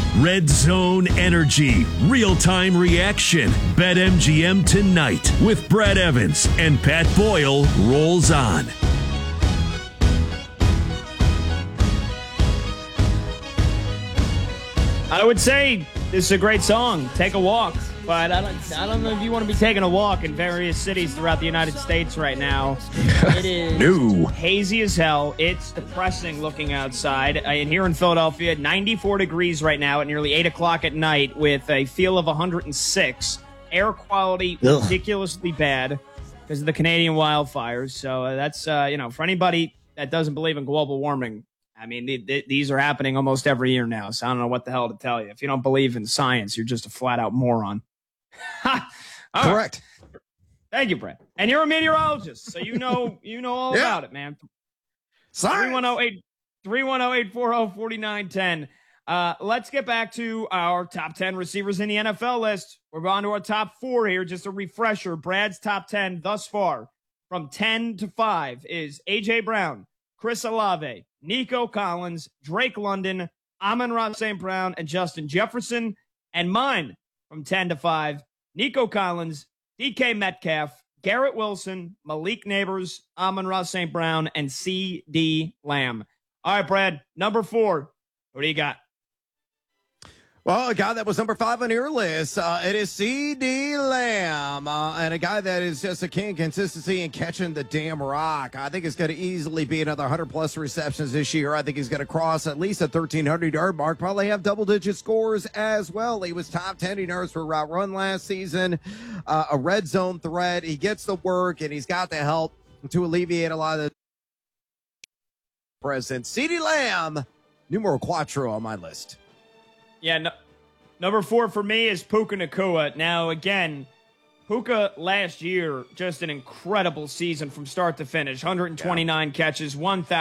Red Zone Energy, real-time reaction. BetMGM tonight with Brad Evans and Pat Boyle rolls on. I would say this is a great song, Take a Walk, but I don't know if you want to be taking a walk in various cities throughout the United States right now. It is hazy as hell. It's depressing looking outside. And here in Philadelphia, 94 degrees right now at nearly 8 o'clock at night with a feel of 106. Air quality ridiculously bad because of the Canadian wildfires. So that's, for anybody that doesn't believe in global warming, I mean, these are happening almost every year now, so I don't know what the hell to tell you. If you don't believe in science, you're just a flat-out moron. Correct. Right. Thank you, Brett. And you're a meteorologist, so you know all about it, man. Sorry. 310-840-4910. Let's get back to our top 10 receivers in the NFL list. We're on to our top 4 here. Just a refresher. Brad's top 10 thus far from 10 to 5 is A.J. Brown, Chris Olave, Nico Collins, Drake London, Amon-Ra St. Brown, and Justin Jefferson. And mine from 10 to 5, Nico Collins, DK Metcalf, Garrett Wilson, Malik Neighbors, Amon-Ra St. Brown, and C.D. Lamb. All right, Brad, number 4. What do you got? Well, a guy that was number 5 on your list, it is C.D. Lamb, and a guy that is just a king of consistency and catching the damn rock. I think it's going to easily be another 100-plus receptions this year. I think he's going to cross at least a 1,300-yard mark, probably have double-digit scores as well. He was top 10 in yards per route run last season, a red zone threat. He gets the work, and he's got the help to alleviate a lot of the presence. C.D. Lamb, numero 4 on my list. Yeah, number 4 for me is Puka Nacua. Now, again, Puka last year, just an incredible season from start to finish. 129 catches,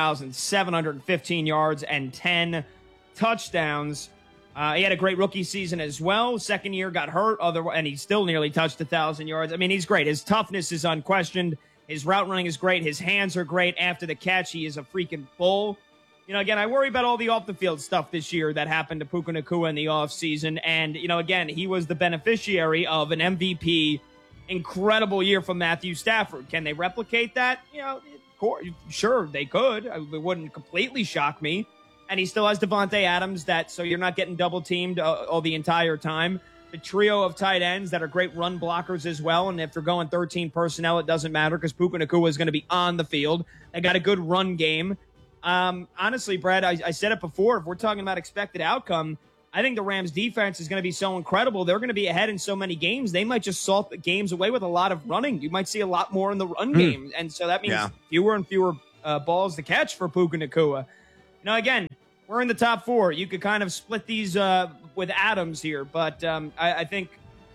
1,715 yards, and 10 touchdowns. He had a great rookie season as well. Second year got hurt, and he still nearly touched 1,000 yards. I mean, he's great. His toughness is unquestioned. His route running is great. His hands are great. After the catch, he is a freaking bull. Again, I worry about all the off-the-field stuff this year that happened to Puka Nacua in the offseason. And, again, he was the beneficiary of an MVP, incredible year from Matthew Stafford. Can they replicate that? Sure, they could. It wouldn't completely shock me. And he still has Devontae Adams, so you're not getting double-teamed all the entire time. The trio of tight ends that are great run blockers as well. And if they're going 13 personnel, it doesn't matter because Puka Nacua is going to be on the field. They got a good run game. Honestly, Brad, I said it before. If we're talking about expected outcome, I think the Rams defense is going to be so incredible. They're going to be ahead in so many games. They might just salt the games away with a lot of running. You might see a lot more in the run game. And so that means fewer and fewer balls to catch for Puka Nacua. Again, we're in the top 4. You could kind of split these with Adams here, but I think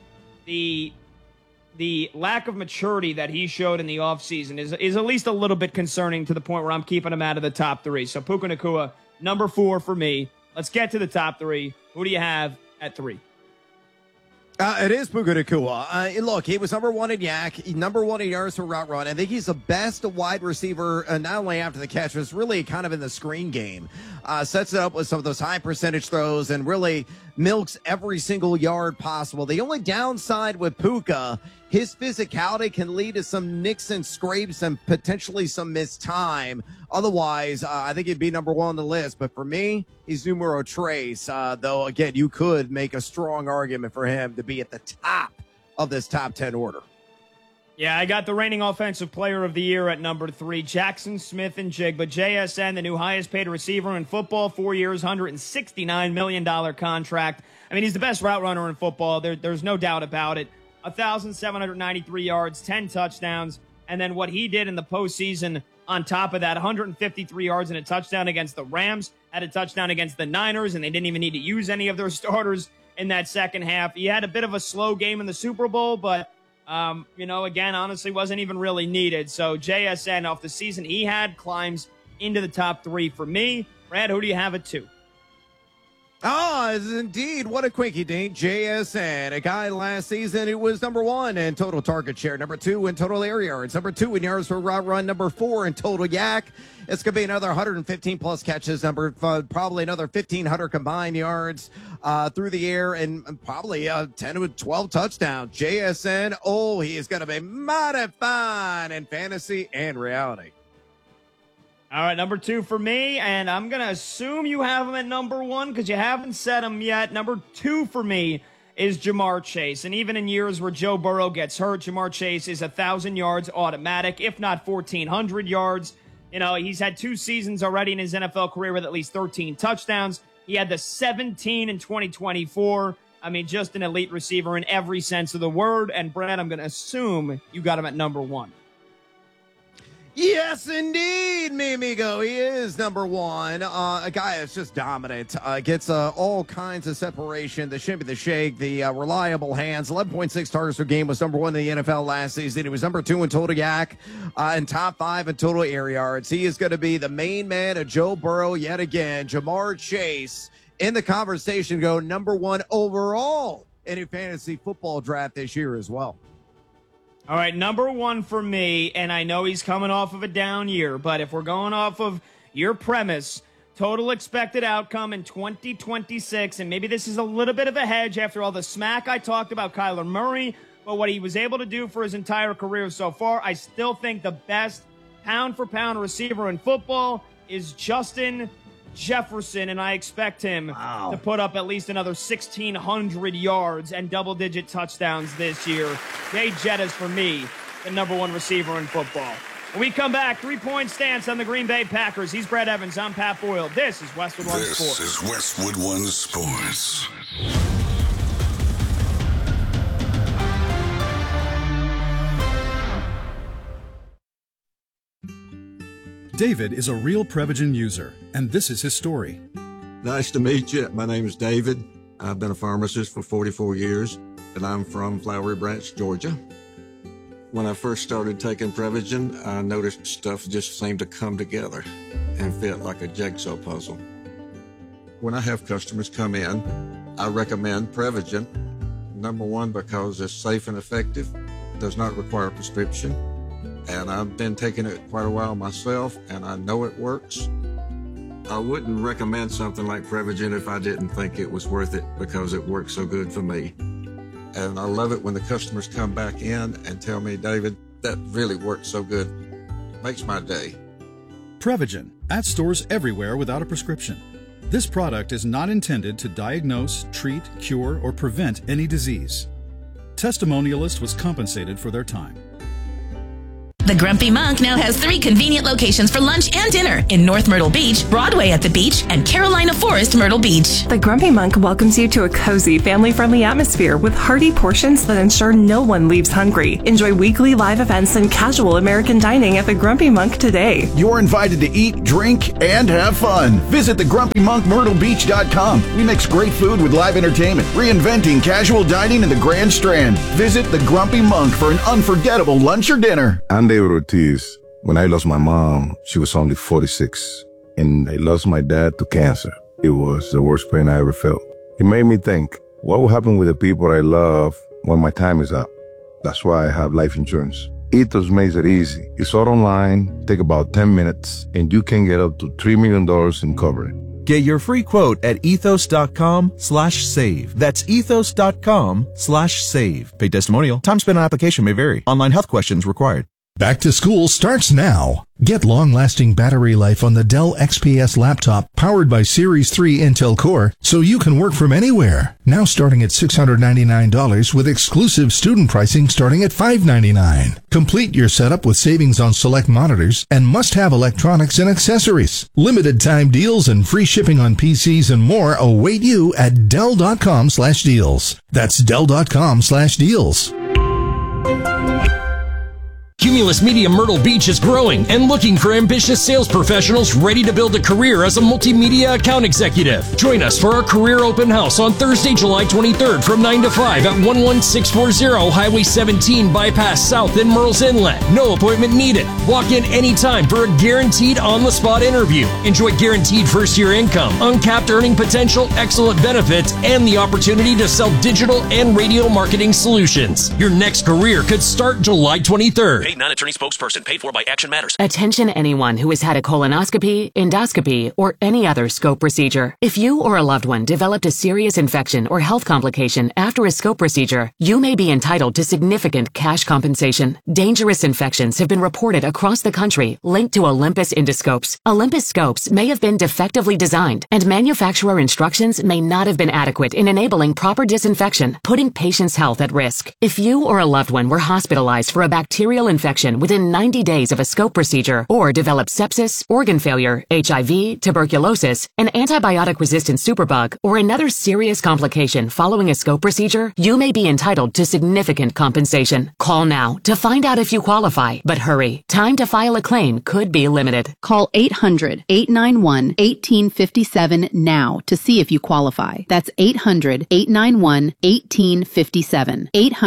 the lack of maturity that he showed in the offseason is at least a little bit concerning to the point where I'm keeping him out of the top 3. So Puka Nacua, number 4 for me. Let's get to the top 3. Who do you have at 3? It is Puka Nacua. Look, he was number 1 in YAC, number 1 in yards per route run. I think he's the best wide receiver, not only after the catch, but really kind of in the screen game. Sets it up with some of those high percentage throws and really milks every single yard possible. The only downside with Puka, his physicality can lead to some nicks and scrapes and potentially some missed time. Otherwise, I think he'd be number 1 on the list. But for me, he's numero 3. Though, again, you could make a strong argument for him to be at the top of this top 10 order. Yeah, I got the reigning offensive player of the year at number 3, Jackson Smith-Njigba. JSN, the new highest paid receiver in football, 4 years, $169 million contract. I mean, he's the best route runner in football. There's no doubt about it. 1,793 yards, 10 touchdowns. And then what he did in the postseason on top of that, 153 yards and a touchdown against the Rams, had a touchdown against the Niners, and they didn't even need to use any of their starters in that second half. He had a bit of a slow game in the Super Bowl, but again, honestly, wasn't even really needed. So JSN, off the season he had, climbs into the top 3 for me. Brad, who do you have at 2? Indeed. What a quinky dink. JSN, a guy last season who was number 1 in total target share, number 2 in total air yards, number 2 in yards per route run, number 4 in total yak. It's going to be another 115 plus catches, probably another 1,500 combined yards through the air, and probably 10 to 12 touchdowns. JSN, he is going to be mighty fine in fantasy and reality. All right, number 2 for me, and I'm going to assume you have him at number 1 because you haven't said him yet. Number 2 for me is Ja'Marr Chase, and even in years where Joe Burrow gets hurt, Ja'Marr Chase is 1,000 yards automatic, if not 1,400 yards. You know, he's had 2 seasons already in his NFL career with at least 13 touchdowns. He had the 17 in 2024. I mean, just an elite receiver in every sense of the word. And, Brad, I'm going to assume you got him at number 1. Yes, indeed, mi amigo. He is number 1. A guy that's just dominant. Gets all kinds of separation. The shimmy, the shake, the reliable hands. 11.6 targets per game, was number 1 in the NFL last season. He was number 2 in total yak and top 5 in total air yards. He is going to be the main man of Joe Burrow yet again. Ja'Marr Chase in the conversation, go number 1 overall in a fantasy football draft this year as well. All right, number 1 for me, and I know he's coming off of a down year, but if we're going off of your premise, total expected outcome in 2026, and maybe this is a little bit of a hedge after all the smack I talked about Kyler Murray, but what he was able to do for his entire career so far, I still think the best pound-for-pound receiver in football is Justin Jefferson, and I expect him to put up at least another 1,600 yards and double-digit touchdowns this year. Jay Jett is, for me, the number 1 receiver in football. When we come back, 3-point stance on the Green Bay Packers. He's Brad Evans. I'm Pat Boyle. This is Westwood One Sports. This is Westwood One Sports. David is a real Prevagen user, and this is his story. Nice to meet you. My name is David. I've been a pharmacist for 44 years, and I'm from Flowery Branch, Georgia. When I first started taking Prevagen, I noticed stuff just seemed to come together and fit like a jigsaw puzzle. When I have customers come in, I recommend Prevagen. Number 1, because it's safe and effective, does not require a prescription. And I've been taking it quite a while myself, and I know it works. I wouldn't recommend something like Prevagen if I didn't think it was worth it, because it works so good for me. And I love it when the customers come back in and tell me, David, that really works so good. Makes my day. Prevagen, at stores everywhere without a prescription. This product is not intended to diagnose, treat, cure, or prevent any disease. Testimonialist was compensated for their time. The Grumpy Monk now has 3 convenient locations for lunch and dinner in North Myrtle Beach, Broadway at the beach, and Carolina Forest, Myrtle Beach. The Grumpy Monk welcomes you to a cozy, family-friendly atmosphere with hearty portions that ensure no one leaves hungry. Enjoy weekly live events and casual American dining at the Grumpy Monk today. You're invited to eat, drink, and have fun. Visit thegrumpymonkmyrtlebeach.com. We mix great food with live entertainment, reinventing casual dining in the Grand Strand. Visit the Grumpy Monk for an unforgettable lunch or dinner. David Ortiz. When I lost my mom, she was only 46, and I lost my dad to cancer. It was the worst pain I ever felt. It made me think, what will happen with the people I love when my time is up? That's why I have life insurance. Ethos makes it easy. It's all online, take about 10 minutes, and you can get up to $3 million in coverage. Get your free quote at ethos.com/save. That's ethos.com/save. Paid testimonial. Time spent on application may vary. Online health questions required. Back to school starts now. Get long-lasting battery life on the Dell XPS laptop powered by Series 3 Intel Core so you can work from anywhere. Now starting at $699 with exclusive student pricing starting at $599. Complete your setup with savings on select monitors and must-have electronics and accessories. Limited time deals and free shipping on PCs and more await you at Dell.com/deals. That's Dell.com/deals. Cumulus Media Myrtle Beach is growing and looking for ambitious sales professionals ready to build a career as a multimedia account executive. Join us for our career open house on Thursday, July 23rd from 9 to 5 at 11640 Highway 17 Bypass South in Murrells Inlet. No appointment needed. Walk in anytime for a guaranteed on-the-spot interview. Enjoy guaranteed first-year income, uncapped earning potential, excellent benefits, and the opportunity to sell digital and radio marketing solutions. Your next career could start July 23rd. Non-attorney spokesperson paid for by Action Matters. Attention anyone who has had a colonoscopy, endoscopy, or any other scope procedure. If you or a loved one developed a serious infection or health complication after a scope procedure, you may be entitled to significant cash compensation. Dangerous infections have been reported across the country linked to Olympus endoscopes. Olympus scopes may have been defectively designed, and manufacturer instructions may not have been adequate in enabling proper disinfection, putting patients' health at risk. If you or a loved one were hospitalized for a bacterial infection within 90 days of a scope procedure, or developed sepsis, organ failure, HIV, tuberculosis, an antibiotic-resistant superbug, or another serious complication following a scope procedure, you may be entitled to significant compensation. Call now to find out if you qualify, but hurry. Time to file a claim could be limited. Call 800-891-1857 now to see if you qualify. That's 800-891-1857.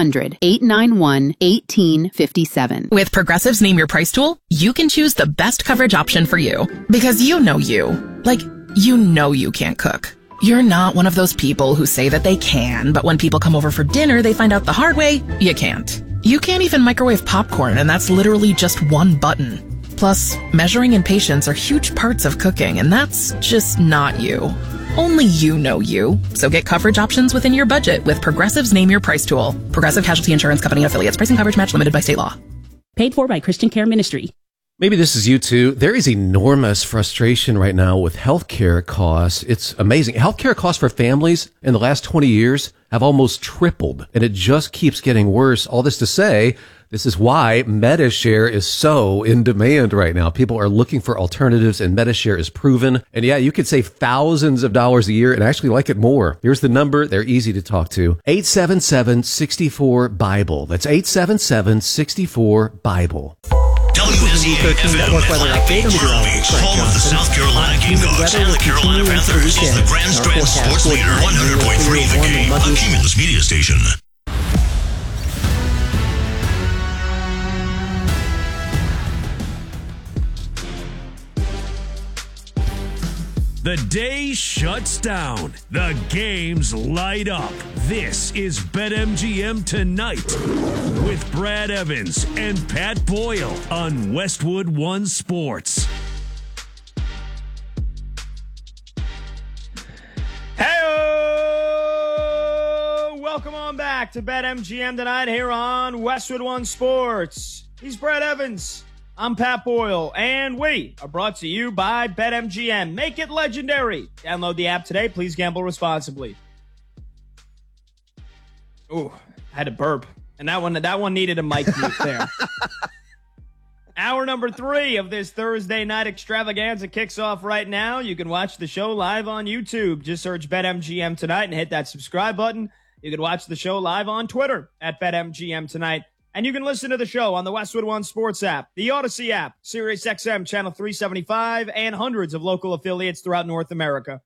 800-891-1857. With Progressive's Name Your Price tool, you can choose the best coverage option for you. Because you know you. Like, you know you can't cook. You're not one of those people who say that they can, but when people come over for dinner, they find out the hard way, you can't. You can't even microwave popcorn, and that's literally just one button. Plus, measuring and patience are huge parts of cooking, and that's just not you. Only you know you. So get coverage options within your budget with Progressive's Name Your Price tool. Progressive Casualty Insurance Company and affiliates. Pricing coverage match limited by state law. Paid for by Christian Care Ministry. Maybe this is you too. There is enormous frustration right now with healthcare costs. It's amazing. Healthcare costs for families in the last 20 years have almost tripled, and it just keeps getting worse. All this to say, this is why Medi-Share is so in demand right now. People are looking for alternatives, and Medi-Share is proven. And yeah, you could save thousands of dollars a year and actually like it more. Here's the number. They're easy to talk to. 877-64-BIBLE. That's 877-64-BIBLE. WSEA-FM Myrtle Beach, home of the South Carolina Gamecocks and the Carolina Panthers, is the Grand Strand Sports Leader, 100.3 The Game, a Cumulus Media Station. The day shuts down. The games light up. This is BetMGM Tonight with Brad Evans and Pat Boyle on Westwood One Sports. Hey, welcome on back to BetMGM Tonight here on Westwood One Sports. He's Brad Evans. I'm Pat Boyle, and we are brought to you by BetMGM. Make it legendary. Download the app today. Please gamble responsibly. Ooh, I had to burp. And that one needed a mic mute there. Hour number 3 of this Thursday night extravaganza kicks off right now. You can watch the show live on YouTube. Just search BetMGM Tonight and hit that subscribe button. You can watch the show live on Twitter at BetMGM Tonight. And you can listen to the show on the Westwood One Sports app, the Odyssey app, SiriusXM Channel 375, and hundreds of local affiliates throughout North America.